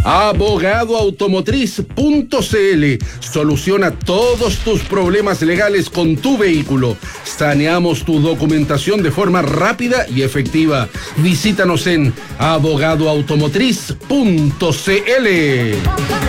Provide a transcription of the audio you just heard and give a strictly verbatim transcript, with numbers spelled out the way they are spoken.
abogado automotriz punto c l. Soluciona todos tus problemas legales con tu vehículo. Saneamos tu documentación de forma rápida y efectiva. Visítanos en abogado automotriz punto c l.